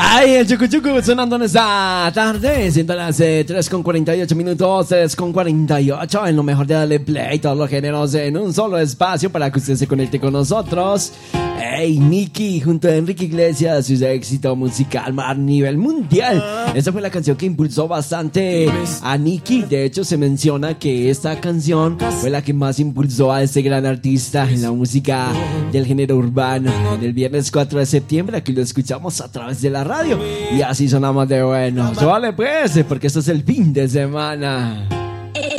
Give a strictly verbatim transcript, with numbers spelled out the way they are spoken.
Ay, el chucu chucu sonando en esta tarde, siendo las eh, tres con cuarenta y ocho minutos, tres con cuarenta y ocho, en lo mejor de darle play, todos los géneros en un solo espacio para que usted se conecte con nosotros. Hey, Nicky, junto a Enrique Iglesias, su éxito musical a nivel mundial. Esa fue la canción que impulsó bastante a Nicky. De hecho, se menciona que esta canción fue la que más impulsó a este gran artista en la música del género urbano. En el viernes cuatro de septiembre, aquí lo escuchamos a través de la radio. Y así sonamos de buenos. Vale, pues, porque esto es el fin de semana.